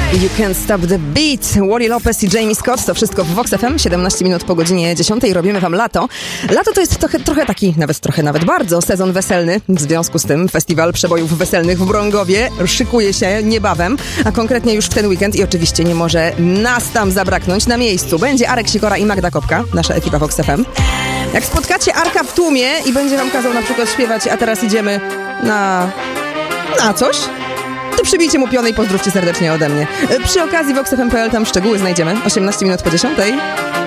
You Can't Stop the Beat, Wally Lopez i Jamie Scott, to wszystko w Vox FM, 17 minut po godzinie 10. Robimy wam lato. Lato to jest trochę taki, nawet bardzo sezon weselny. W związku z tym festiwal przebojów weselnych w Brągowie szykuje się niebawem, a konkretnie już w ten weekend i oczywiście nie może nas tam zabraknąć na miejscu. Będzie Arek Sikora i Magda Kopka, nasza ekipa Vox FM. Jak spotkacie Arka w tłumie i będzie wam kazał na przykład śpiewać, a teraz idziemy na coś, to przybijcie mu pionę i pozdrówcie serdecznie ode mnie. Przy okazji VoxFM.pl tam szczegóły znajdziemy. 18 minut po 10.